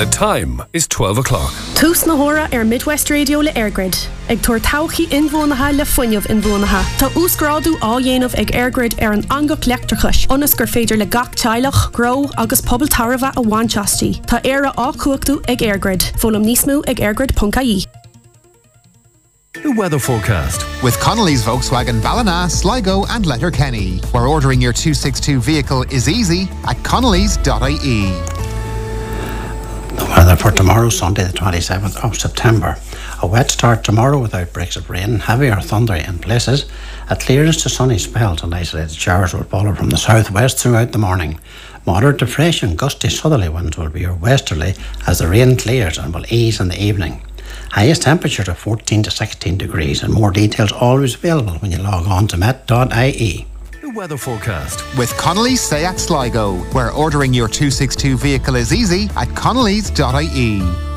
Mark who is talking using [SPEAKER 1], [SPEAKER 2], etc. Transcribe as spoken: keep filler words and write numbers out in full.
[SPEAKER 1] The time is twelve o'clock.
[SPEAKER 2] Tús na hora ar Midwest Radio le Airgrid. Ag tuair tauchaí inmhónatha le fuinneamh inmhónatha. Tá úsgrádu á dhéanamh ag Airgrid ar an angach leachtrachais. Ionas gur féidir le gach teilech, gró agus pobl tarbha a bhainteastí. Tá éire á cuachtú ag Airgrid. Fólam níos mó ag airgrid dot I E.
[SPEAKER 1] The weather forecast
[SPEAKER 3] with Connolly's Volkswagen Ballina, Sligo and Letterkenny, where ordering your two sixty-two vehicle is easy at connellys dot I E.
[SPEAKER 4] The weather for tomorrow, Sunday the twenty-seventh of September. A wet start tomorrow with outbreaks of rain, heavy or thundery in places. A clearance to sunny spells and isolated showers will follow from the southwest throughout the morning. Moderate to fresh and gusty southerly winds will be your westerly as the rain clears and will ease in the evening. Highest temperature of fourteen to sixteen degrees, and more details always available when you log on to met dot I E.
[SPEAKER 1] The weather forecast
[SPEAKER 3] with Connolly's Seat Sligo, where ordering your two sixty-two vehicle is easy at connellys dot I E.